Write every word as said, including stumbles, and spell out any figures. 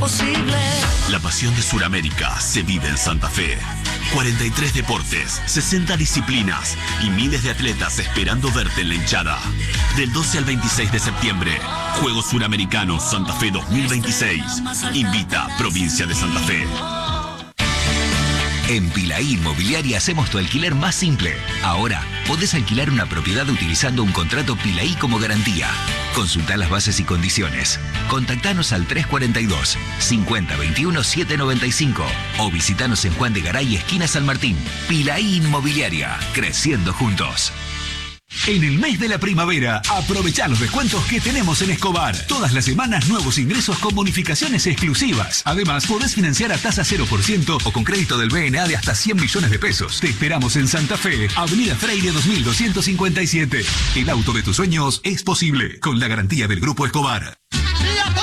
posible. La pasión de Sudamérica se vive en Santa Fe. cuarenta y tres deportes, sesenta disciplinas y miles de atletas esperando verte en la hinchada. Del doce al veintiséis de septiembre, Juegos Suramericanos Santa Fe dos mil veintiséis. Invita Provincia de Santa Fe. En Pilaí Inmobiliaria hacemos tu alquiler más simple. Ahora, podés alquilar una propiedad utilizando un contrato Pilaí como garantía. Consultá las bases y condiciones. Contactanos al tres cuatro dos, cinco cero dos uno, siete nueve cinco o visitanos en Juan de Garay, esquina San Martín. Pilaí Inmobiliaria, creciendo juntos. En el mes de la primavera, aprovechá los descuentos que tenemos en Escobar. Todas las semanas, nuevos ingresos con bonificaciones exclusivas. Además, podés financiar a tasa cero por ciento o con crédito del B N A de hasta cien millones de pesos. Te esperamos en Santa Fe, Avenida Freire dos mil doscientos cincuenta y siete. El auto de tus sueños es posible, con la garantía del Grupo Escobar.